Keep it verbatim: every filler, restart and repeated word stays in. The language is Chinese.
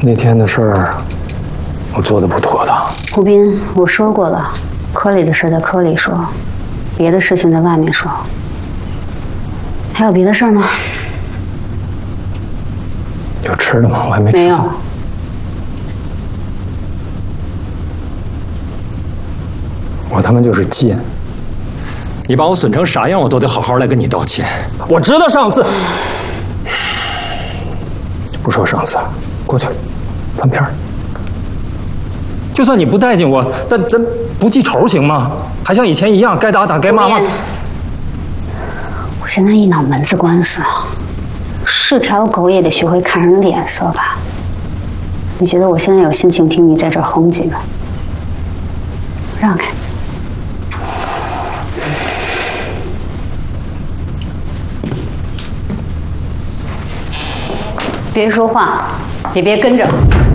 那天的事儿，我做的不妥当。 胡斌，我说过了，科里的事在科里说，别的事情在外面说。还有别的事儿吗？ 有吃的吗？我还没吃。 没有。 我他妈就是贱。你把我损成啥样，我都得好好来跟你道歉。我知道上次。不说上次了，过去了，翻篇儿。就算你不待见我，但咱不记仇行吗？还像以前一样，该打打，该骂骂。 我现在一脑门子官司，是条狗也得学会看人脸色吧？你觉得我现在有心情听你在这儿哼唧吗？让开。别说话，也别跟着。